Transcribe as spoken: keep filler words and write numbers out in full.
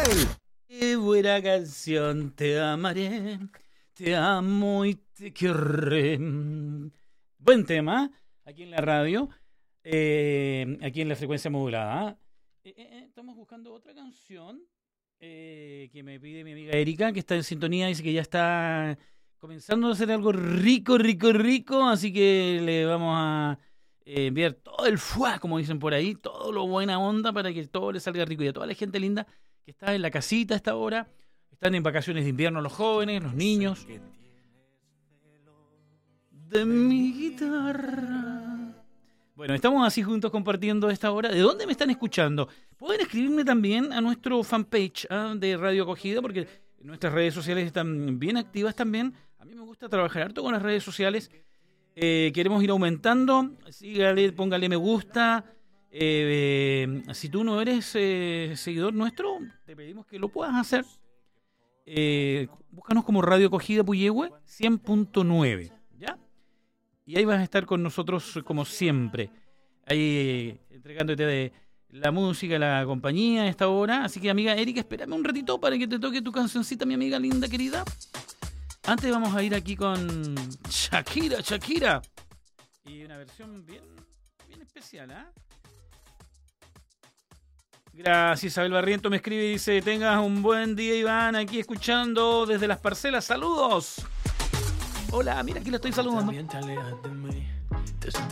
él. Qué buena canción, te amaré, te amo y te querré. Buen tema, aquí en la radio, eh, aquí en la frecuencia modulada. Eh, eh, eh, estamos buscando otra canción eh, que me pide mi amiga Erika, que está en sintonía, dice que ya está comenzando a hacer algo rico, rico, rico, así que le vamos a eh, enviar todo el fuá, como dicen por ahí, todo lo buena onda para que todo le salga rico y a toda la gente linda que está en la casita a esta hora, están en vacaciones de invierno los jóvenes, los niños. De mi guitarra. Bueno, estamos así juntos compartiendo esta hora. ¿De dónde me están escuchando? Pueden escribirme también a nuestro fanpage ¿eh? de Radio Acogida, porque nuestras redes sociales están bien activas también. A mí me gusta trabajar harto con las redes sociales. Eh, queremos ir aumentando. Sígale, póngale me gusta. Eh, eh, si tú no eres eh, seguidor nuestro, te pedimos que lo puedas hacer. Eh, búscanos como Radio Acogida Puyehue cien punto nueve, ¿ya? Y ahí vas a estar con nosotros como siempre, ahí eh, entregándote de la música, la compañía a esta hora. Así que, amiga Erika, espérame un ratito para que te toque tu cancioncita, mi amiga linda querida. Antes vamos a ir aquí con Shakira, Shakira. Y una versión bien, bien especial, ¿ah? ¿eh? Gracias, Isabel Barriento me escribe y dice: tengas un buen día, Iván, aquí escuchando desde las parcelas, saludos. Hola, mira, aquí la estoy saludando.